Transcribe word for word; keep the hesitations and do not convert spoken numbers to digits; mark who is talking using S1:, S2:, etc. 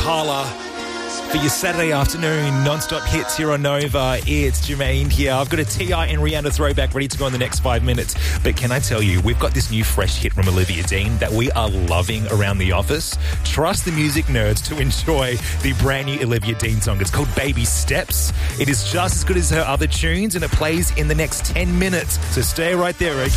S1: Carla for your Saturday afternoon non-stop hits here on Nova. It's Jermaine here. I've got a T I and Rihanna throwback ready to go in the next five minutes. But can I tell you, we've got this new fresh hit from Olivia Dean that we are loving around the office. Trust the music nerds to enjoy the brand new Olivia Dean song. It's called Baby Steps. It is just as good as her other tunes and it plays in the next ten minutes. So stay right there, okay?